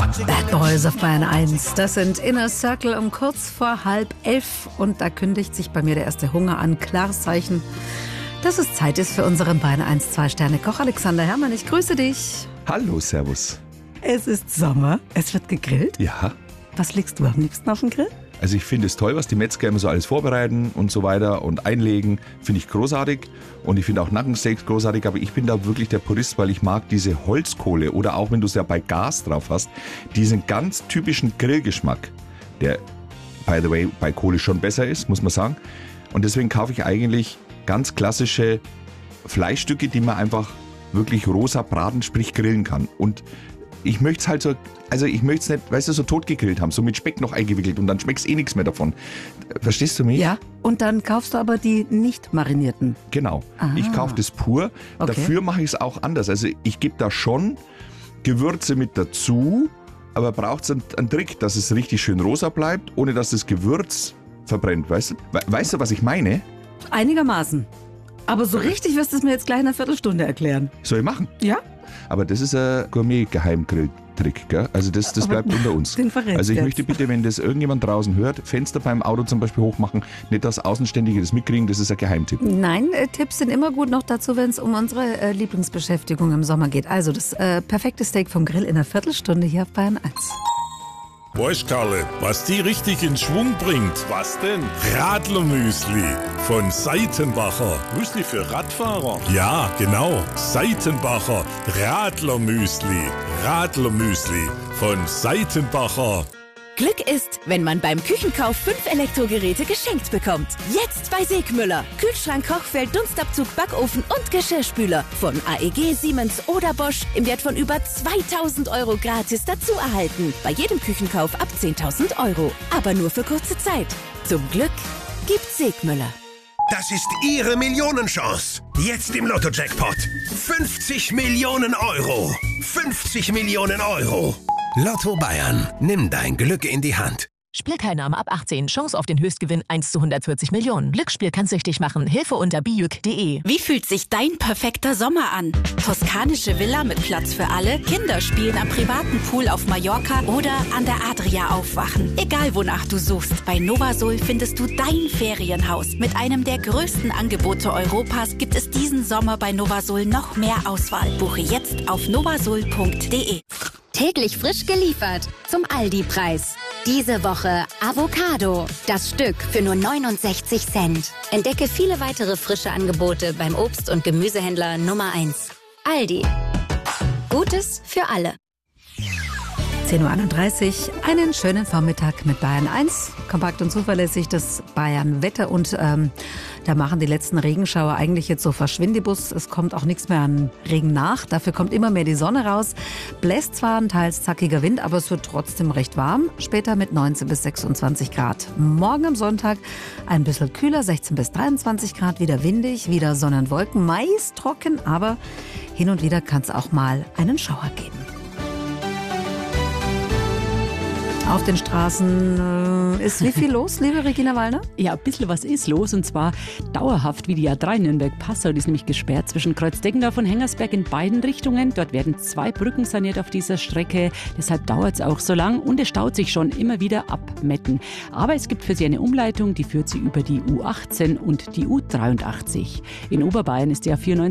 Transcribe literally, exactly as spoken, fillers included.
Bad Boys auf Bayern eins. Das sind Inner Circle um kurz vor halb elf. Und da kündigt sich bei mir der erste Hunger an. Klares Zeichen, dass es Zeit ist für unseren Bayern eins Zwei-Sterne-Koch Alexander Herrmann. Ich grüße dich. Hallo, servus. Es ist Sommer, es wird gegrillt. Ja. Was legst du am liebsten auf den Grill? Also ich finde es toll, was die Metzger immer so alles vorbereiten und so weiter und einlegen. Finde ich großartig. Und ich finde auch Nackensteaks großartig. Aber ich bin da wirklich der Purist, weil ich mag diese Holzkohle oder auch wenn du es ja bei Gas drauf hast, diesen ganz typischen Grillgeschmack, der, by the way, bei Kohle schon besser ist, muss man sagen. Und deswegen kaufe ich eigentlich ganz klassische Fleischstücke, die man einfach wirklich rosa braten, sprich grillen kann. Und ich möchte es halt so, also ich möchte es nicht, weißt du, so tot gegrillt haben, so mit Speck noch eingewickelt und dann schmeckst eh nichts mehr davon. Verstehst du mich? Ja, und dann kaufst du aber die nicht marinierten. Genau, Aha. Ich kaufe das pur. Okay. Dafür mache ich es auch anders. Also ich gebe da schon Gewürze mit dazu, aber braucht es einen, einen Trick, dass es richtig schön rosa bleibt, ohne dass das Gewürz verbrennt, weißt du? We- weißt du, was ich meine? Einigermaßen. Aber so richtig wirst du es mir jetzt gleich in einer Viertelstunde erklären. Soll ich machen? Ja? Aber das ist ein Gourmet-Geheimgrilltrick, gell? Also das, das bleibt unter uns. Den verrätst Also ich jetzt. möchte bitte, wenn das irgendjemand draußen hört, Fenster beim Auto zum Beispiel hochmachen, nicht dass Außenständige das mitkriegen, das ist ein Geheimtipp. Nein, äh, Tipps sind immer gut noch dazu, wenn es um unsere äh, Lieblingsbeschäftigung im Sommer geht. Also das äh, perfekte Steak vom Grill in einer Viertelstunde hier auf Bayern eins. Weißt Karle, was die richtig in Schwung bringt? Was denn? Radlermüsli von Seitenbacher. Müsli für Radfahrer? Ja, genau. Seitenbacher Radlermüsli. Radlermüsli von Seitenbacher. Glück ist, wenn man beim Küchenkauf fünf Elektrogeräte geschenkt bekommt. Jetzt bei Segmüller. Kühlschrank, Kochfeld, Dunstabzug, Backofen und Geschirrspüler. Von A E G, Siemens oder Bosch im Wert von über zweitausend Euro gratis dazu erhalten. Bei jedem Küchenkauf ab zehntausend Euro. Aber nur für kurze Zeit. Zum Glück gibt's Segmüller. Das ist Ihre Millionenchance. Jetzt im Lotto-Jackpot. fünfzig Millionen Euro. fünfzig Millionen Euro. Lotto Bayern. Nimm dein Glück in die Hand. Spielteilnahme ab achtzehn. Chance auf den Höchstgewinn eins zu hundertvierzig Millionen. Glücksspiel kann süchtig machen. Hilfe unter bijuk punkt de. Wie fühlt sich dein perfekter Sommer an? Toskanische Villa mit Platz für alle? Kinder spielen am privaten Pool auf Mallorca oder an der Adria aufwachen. Egal wonach du suchst, bei Novasol findest du dein Ferienhaus. Mit einem der größten Angebote Europas gibt es diesen Sommer bei Novasol noch mehr Auswahl. Buche jetzt auf novasol punkt de. Täglich frisch geliefert zum Aldi-Preis. Diese Woche Avocado. Das Stück für nur neunundsechzig Cent. Entdecke viele weitere frische Angebote beim Obst- und Gemüsehändler Nummer eins. Aldi. Gutes für alle. zehn Uhr einunddreißig, einen schönen Vormittag mit Bayern eins. Kompakt und zuverlässig das Bayern-Wetter und ähm, da machen die letzten Regenschauer eigentlich jetzt so Verschwindibus. Es kommt auch nichts mehr an Regen nach. Dafür kommt immer mehr die Sonne raus. Bläst zwar ein teils zackiger Wind, aber es wird trotzdem recht warm. Später mit neunzehn bis sechsundzwanzig Grad. Morgen am Sonntag ein bisschen kühler, sechzehn bis dreiundzwanzig Grad. Wieder windig, wieder Sonne und Wolken. Meist trocken, aber hin und wieder kann es auch mal einen Schauer geben. Auf den Straßen äh, ist wie viel los, liebe Regina Wallner? Ja, ein bisschen was ist los und zwar dauerhaft wie die A drei Nürnberg-Passau. Die ist nämlich gesperrt zwischen Kreuzdeckendorf und Hengersberg in beiden Richtungen. Dort werden zwei Brücken saniert auf dieser Strecke. Deshalb dauert es auch so lang und es staut sich schon immer wieder ab Metten. Aber es gibt für Sie eine Umleitung, die führt Sie über die U achtzehn und die U dreiundachtzig. In Oberbayern ist die A vierundneunzig